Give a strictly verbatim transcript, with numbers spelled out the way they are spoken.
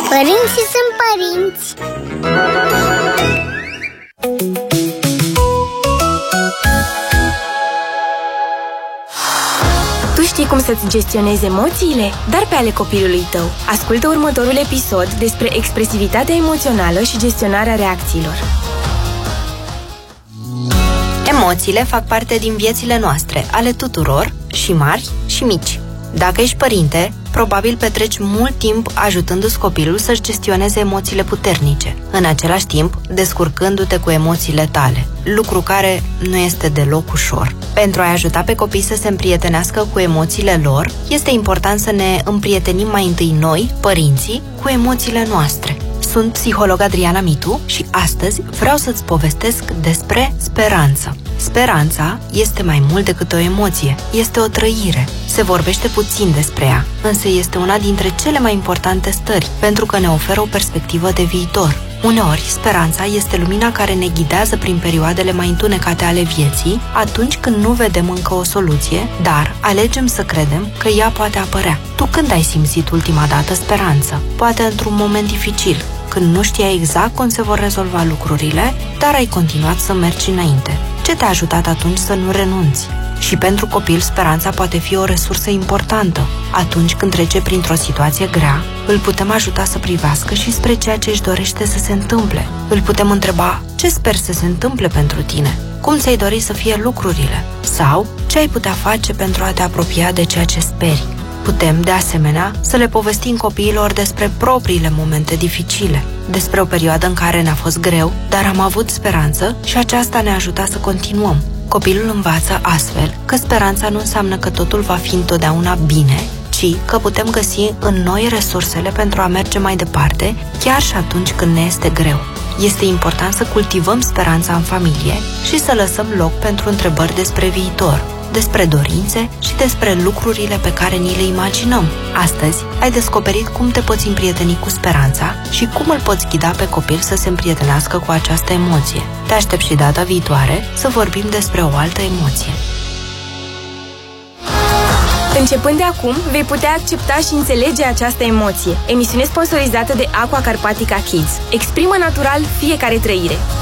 Părinții sunt părinți. Tu știi cum să-ți gestionezi emoțiile? Dar pe ale copilului tău. Ascultă următorul episod despre expresivitatea emoțională și gestionarea reacțiilor. Emoțiile fac parte din viețile noastre, ale tuturor, și mari și mici. Dacă ești părinte, probabil petreci mult timp ajutându-ți copilul să-și gestioneze emoțiile puternice, în același timp descurcându-te cu emoțiile tale, lucru care nu este deloc ușor. Pentru a-i ajuta pe copii să se împrietenească cu emoțiile lor, este important să ne împrietenim mai întâi noi, părinții, cu emoțiile noastre. Sunt psiholog Adriana Mitu și astăzi vreau să-ți povestesc despre speranță. Speranța este mai mult decât o emoție, este o trăire. Se vorbește puțin despre ea, însă este una dintre cele mai importante stări, pentru că ne oferă o perspectivă de viitor. Uneori, speranța este lumina care ne ghidează prin perioadele mai întunecate ale vieții, atunci când nu vedem încă o soluție, dar alegem să credem că ea poate apărea. Tu când ai simțit ultima dată speranță? Poate într-un moment dificil, când nu știai exact cum se vor rezolva lucrurile, dar ai continuat să mergi înainte. Ce te-a ajutat atunci să nu renunți? Și pentru copil, speranța poate fi o resursă importantă. Atunci când trece printr-o situație grea, îl putem ajuta să privească și spre ceea ce își dorește să se întâmple. Îl putem întreba: ce sper să se întâmple pentru tine? Cum ți-ai dori să fie lucrurile? Sau ce ai putea face pentru a te apropia de ceea ce speri? Putem, de asemenea, să le povestim copiilor despre propriile momente dificile, despre o perioadă în care ne-a fost greu, dar am avut speranță și aceasta ne-a ajutat să continuăm. Copilul învață astfel că speranța nu înseamnă că totul va fi întotdeauna bine, ci că putem găsi în noi resursele pentru a merge mai departe, chiar și atunci când ne este greu. Este important să cultivăm speranța în familie și să lăsăm loc pentru întrebări despre viitor, despre dorințe și despre lucrurile pe care ni le imaginăm. Astăzi ai descoperit cum te poți împrieteni cu speranța și cum îl poți ghida pe copil să se împrietenească cu această emoție. Te aștept și data viitoare să vorbim despre o altă emoție. Începând de acum, vei putea accepta și înțelege această emoție. Emisiune sponsorizată de Aqua Carpatica Kids. Exprimă natural fiecare trăire.